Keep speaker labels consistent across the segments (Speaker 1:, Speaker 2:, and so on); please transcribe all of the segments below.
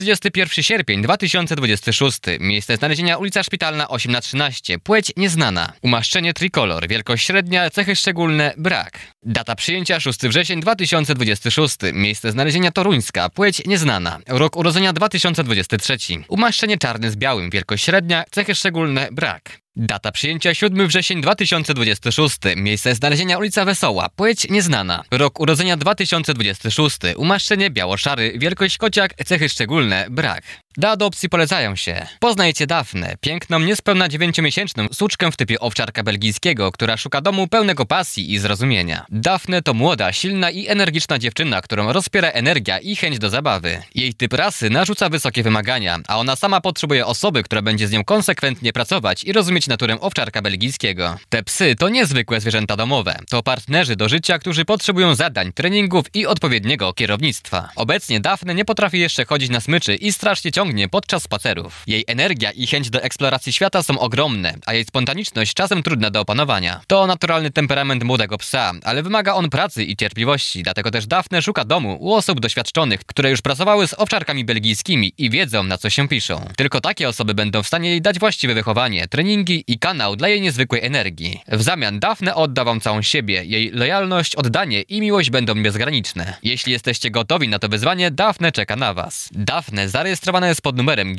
Speaker 1: 31 sierpień 2026. Miejsce znalezienia ulica Szpitalna 8/13. Płeć nieznana. Umaszczenie trikolor. Wielkość średnia. Cechy szczególne. Brak. Data przyjęcia 6 wrzesień 2026. Miejsce znalezienia Toruńska. Płeć nieznana. Rok urodzenia 2023. Umaszczenie czarny z białym. Wielkość średnia. Cechy szczególne. Brak. Data przyjęcia 7 wrzesień 2026. Miejsce znalezienia ulica Wesoła. Płeć nieznana. Rok urodzenia 2026. Umaszczenie biało-szary. Wielkość kociak. Cechy szczególne. Brak. Do adopcji polecają się: poznajcie Dafnę, piękną, niespełna 9-miesięczną suczkę w typie owczarka belgijskiego, która szuka domu pełnego pasji i zrozumienia. Dafne to młoda, silna i energiczna dziewczyna, którą rozpiera energia i chęć do zabawy. Jej typ rasy narzuca wysokie wymagania, a ona sama potrzebuje osoby, która będzie z nią konsekwentnie pracować i rozumieć naturę owczarka belgijskiego. Te psy to niezwykłe zwierzęta domowe. To partnerzy do życia, którzy potrzebują zadań, treningów i odpowiedniego kierownictwa. Obecnie Dafne nie potrafi jeszcze chodzić na smyczy i strasznie ciągnie podczas spacerów. Jej energia i chęć do eksploracji świata są ogromne, a jej spontaniczność czasem trudna do opanowania. To naturalny temperament młodego psa, ale wymaga on pracy i cierpliwości, dlatego też Dafne szuka domu u osób doświadczonych, które już pracowały z owczarkami belgijskimi i wiedzą, na co się piszą. Tylko takie osoby będą w stanie jej dać właściwe wychowanie, treningi i kanał dla jej niezwykłej energii. W zamian Dafne odda wam całą siebie, jej lojalność, oddanie i miłość będą bezgraniczne. Jeśli jesteście gotowi na to wyzwanie, Dafne czeka na was. Dafne zarejestrowane jest pod numerem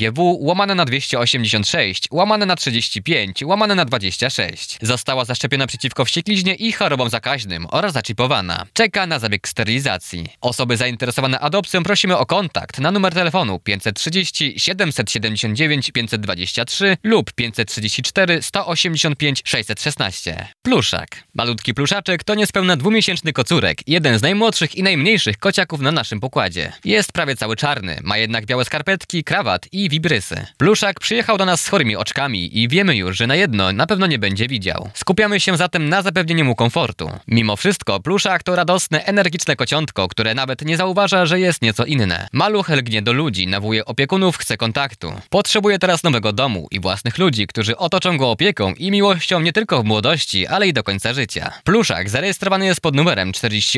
Speaker 1: GW/285/35/26. Została zaszczepiona przeciwko wściekliźnie i chorobom zakaźnym oraz zaczipowana. Czeka na zabieg sterylizacji. Osoby zainteresowane adopcją prosimy o kontakt na numer telefonu 530 779 523 lub 534 185 616. Pluszak. Malutki pluszaczek to niespełna 2-miesięczny kocurek, jeden z najmłodszych i najmniejszych kociaków na naszym pokładzie. Jest prawie cały czarny, ma jednak białe skarpetki, krawat i wibrysy. Pluszak przyjechał do nas z chorymi oczkami i wiemy już, że na jedno na pewno nie będzie widział. Skupiamy się zatem na zapewnieniu mu komfortu. Mimo wszystko Pluszak to radosne, energiczne kociątko, które nawet nie zauważa, że jest nieco inne. Maluch lgnie do ludzi, nawołuje opiekunów, chce kontaktu. Potrzebuje teraz nowego domu i własnych ludzi, którzy otoczą go opieką i miłością nie tylko w młodości, ale i do końca życia. Pluszak zarejestrowany jest pod numerem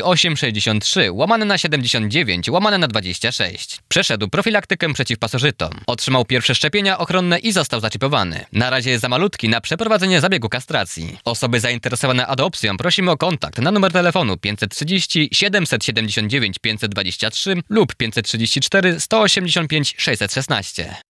Speaker 1: 4863/79/26. Przeszedł profilaktykę przeciw pasożytom. Otrzymał pierwsze szczepienia ochronne i został zaczipowany. Na razie jest za malutki na przeprowadzenie zabiegu kastracji. Osoby zainteresowane adopcją prosimy o kontakt na numer telefonu 530 779 523 lub 534 185 616.